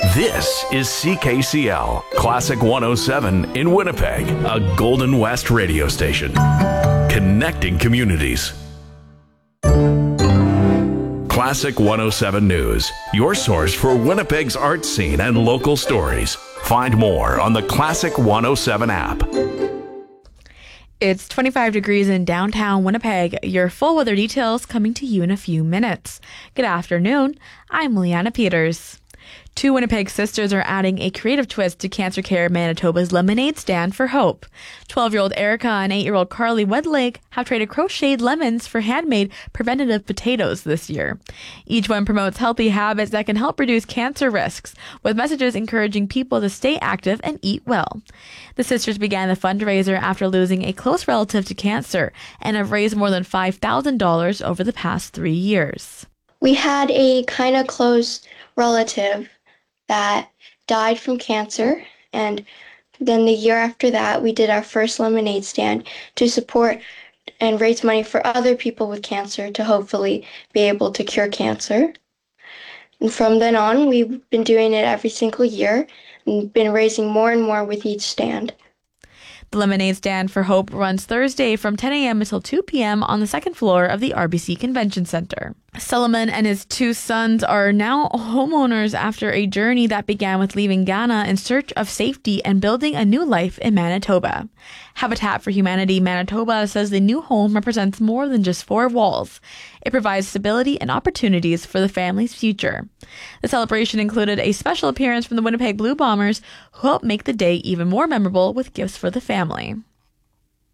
This is CKCL, Classic 107 in Winnipeg, a Golden West radio station. Connecting communities. Classic 107 News, your source for Winnipeg's art scene and local stories. Find more on the Classic 107 app. It's 25 degrees in downtown Winnipeg. Your full weather details coming to you in a few minutes. Good afternoon. I'm Leanna Peters. Two Winnipeg sisters are adding a creative twist to Cancer Care Manitoba's Lemonade Stand for Hope. 12-year-old Erica and 8-year-old Carly Wedlake have traded crocheted lemons for handmade preventative potatoes this year. Each one promotes healthy habits that can help reduce cancer risks, with messages encouraging people to stay active and eat well. The sisters began the fundraiser after losing a close relative to cancer and have raised more than $5,000 over the past 3 years. We had a kind of close relative that died from cancer, and then the year after that we did our first lemonade stand to support and raise money for other people with cancer to hopefully be able to cure cancer. And from then on, we've been doing it every single year and been raising more and more with each stand. The Lemonade Stand for Hope runs Thursday from 10 a.m. until 2 p.m. on the second floor of the RBC Convention Center. Solomon and his two sons are now homeowners after a journey that began with leaving Ghana in search of safety and building a new life in Manitoba. Habitat for Humanity Manitoba says the new home represents more than just four walls. It provides stability and opportunities for the family's future. The celebration included a special appearance from the Winnipeg Blue Bombers, who helped make the day even more memorable with gifts for the family.